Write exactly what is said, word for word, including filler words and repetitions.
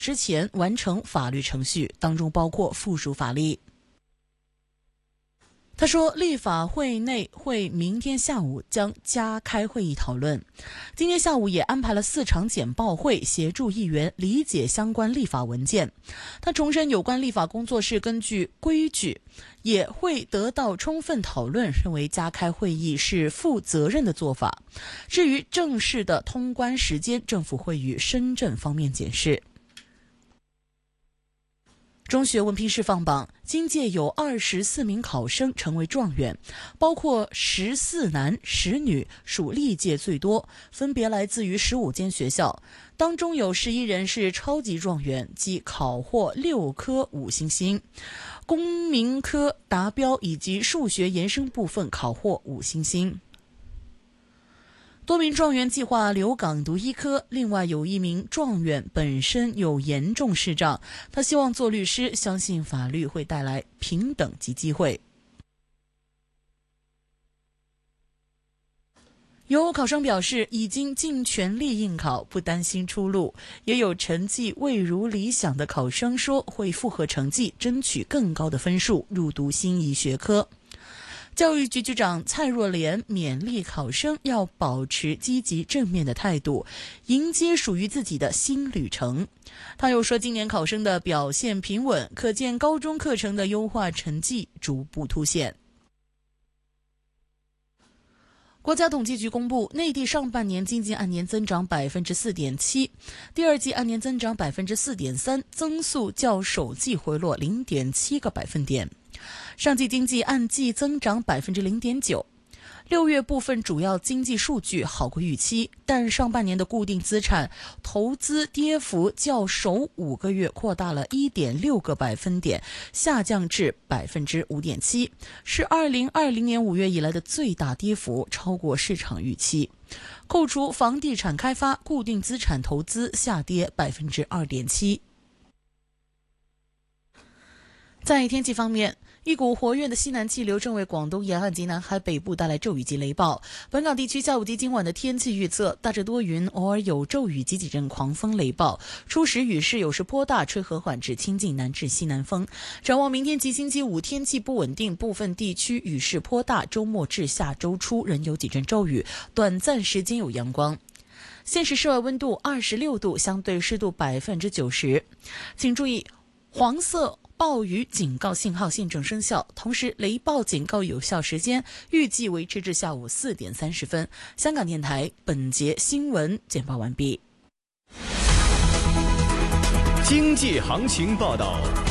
之前完成法律程序，当中包括附属法例。他说，立法会内会明天下午将加开会议讨论，今天下午也安排了四场简报会，协助议员理解相关立法文件。他重申，有关立法工作是根据规矩，也会得到充分讨论，认为加开会议是负责任的做法。至于正式的通关时间，政府会与深圳方面检视。中学文凭试放榜，今届有二十四名考生成为状元，包括十四男十女，属历届最多，分别来自于十五间学校。当中有十一人是超级状元，即考获六科五星星，公民科达标以及数学延伸部分考获五星星。多名状元计划留港读医科，另外有一名状元本身有严重视障，他希望做律师，相信法律会带来平等及机会。有考生表示已经尽全力应考，不担心出路，也有成绩未如理想的考生说会复核成绩，争取更高的分数入读心仪学科。教育局局长蔡若莲勉励考生要保持积极正面的态度，迎接属于自己的新旅程。他又说，今年考生的表现平稳，可见高中课程的优化成绩逐步凸显。国家统计局公布，内地上半年经济按年增长 百分之四点七， 第二季按年增长 百分之四点三， 增速较首季回落 零点七 个百分点。上季经济按季增长 百分之零点九， 六月部分主要经济数据好过预期，但上半年的固定资产投资跌幅较首五个月扩大了 一点六 个百分点，下降至 百分之五点七， 是二零二零年五月以来的最大跌幅，超过市场预期。扣除房地产开发，固定资产投资下跌 百分之二点七。在天气方面，一股活跃的西南气流正为广东沿岸及南海北部带来骤雨及雷暴。本港地区下午及今晚的天气预测，大致多云，偶尔有骤雨及几阵狂风雷暴，初时雨势有时颇大，吹和缓至清劲南至西南风。展望明天及星期五，天气不稳定，部分地区雨势颇大，周末至下周初仍有几阵骤雨，短暂时间有阳光。现时室外温度二十六度，相对湿度 百分之九十。 请注意，黄色暴雨警告信号现正生效，同时雷暴警告有效时间预计维持至下午四点三十分。香港电台本节新闻简报完毕。 经济行情报道。